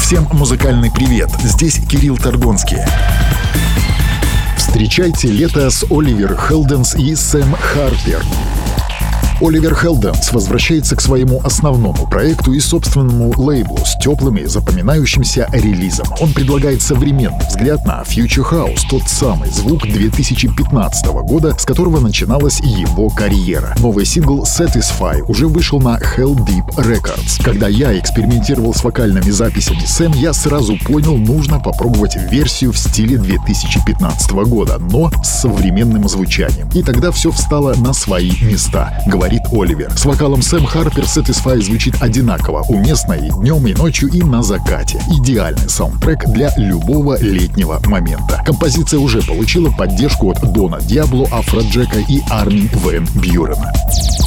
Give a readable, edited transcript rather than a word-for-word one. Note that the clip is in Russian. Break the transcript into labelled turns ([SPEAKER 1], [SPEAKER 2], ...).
[SPEAKER 1] Всем музыкальный привет, здесь Кирилл Торгонский. Встречайте лето с Оливер Хелденс и Сэм Харпер. Оливер Хелденс возвращается к своему основному проекту и собственному лейблу с теплым и запоминающимся релизом. Он предлагает современный взгляд на Future House, тот самый звук 2015 года, с которого начиналась его карьера. Новый сингл Satisfy уже вышел на Hell Deep Records. Когда я экспериментировал с вокальными записями Сэм, я сразу понял, нужно попробовать версию в стиле 2015 года, но с современным звучанием. И тогда все встало на свои места, говорит Оливер. С вокалом Сэм Харпер Satisfy звучит одинаково, уместно и днем, и ночью, и на закате. Идеальный саундтрек для любого летнего момента. Композиция уже получила поддержку от Дона Диабло, Афроджека и Армин Вэн Бьюрена.